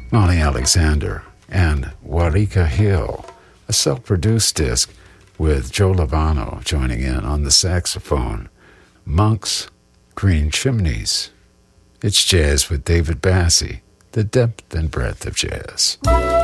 Molly Alexander, and Waurika Hill, a self-produced disc with Joe Lovano joining in on the saxophone. Monks, Green Chimneys. It's jazz with David Bassie, the depth and breadth of jazz.